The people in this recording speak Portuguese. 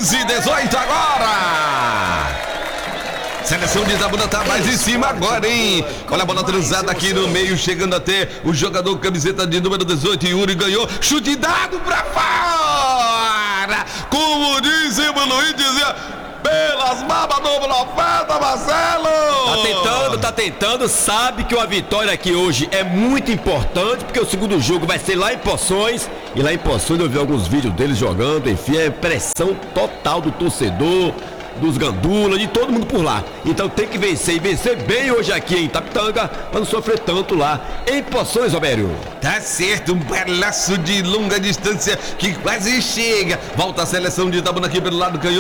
11:18 agora. Seleção de Itabuna tá mais em cima agora, hein? Olha a bola transada aqui no meio, chegando até o jogador camiseta de número 18, Yuri ganhou, chute dado pra fora! Como disse o Luiz, dizia, pelas babas do Profeta Marcelo! Tá tentando, sabe que uma vitória aqui hoje é muito importante, porque o segundo jogo vai ser lá em Poções, e lá em Poções eu vi alguns vídeos deles jogando, enfim, é pressão total do torcedor, dos gandulas, de todo mundo por lá. Então tem que vencer, e vencer bem hoje aqui em Itapitanga, pra não sofrer tanto lá em Poções, Robério. Tá certo, um balaço de longa distância que quase chega. Volta a seleção de Itabuna aqui pelo lado canhoto.